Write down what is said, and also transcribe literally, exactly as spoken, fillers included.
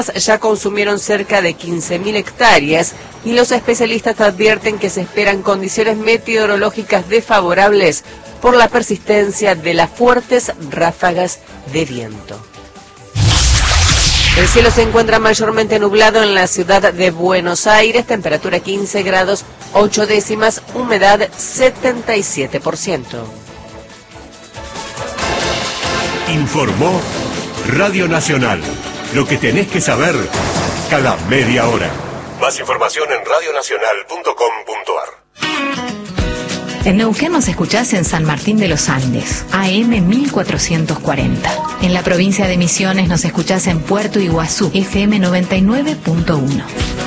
ya consumieron cerca de quince mil hectáreas y los especialistas advierten que se esperan condiciones meteorológicas desfavorables por la persistencia de las fuertes ráfagas de viento. El cielo se encuentra mayormente nublado en la ciudad de Buenos Aires, temperatura quince grados, ocho décimas, humedad setenta y siete por ciento. Informó Radio Nacional. Lo que tenés que saber cada media hora. Más información en radio nacional punto com punto ar. En Neuquén nos escuchás en San Martín de los Andes, A M mil cuatrocientos cuarenta. En la provincia de Misiones nos escuchás en Puerto Iguazú, F M noventa y nueve punto uno.